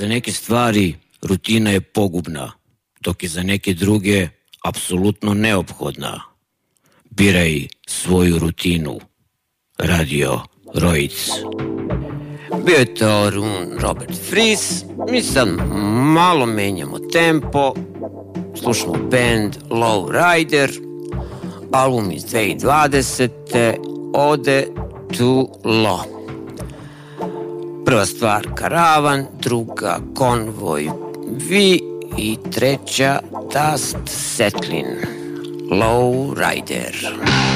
Za neke stvari rutina je pogubna, dok je za neke druge apsolutno neophodna. Biraj svoju rutinu. Radio Roic. Bio je to Robert Fries. Mi sad malo menjamo tempo. Slušamo band Lowrider. Album iz 2020. Ode to Law. Prva stvar Karavan, druga Konvoj V i treća Dust Settling. Lowrider.